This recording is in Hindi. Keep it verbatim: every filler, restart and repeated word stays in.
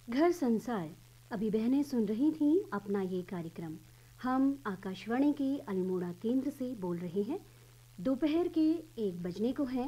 घर संसार। अभी बहनें सुन रही थीं अपना ये कार्यक्रम। हम आकाशवाणी के अल्मोड़ा केंद्र से बोल रहे हैं। दोपहर के एक बजने को हैं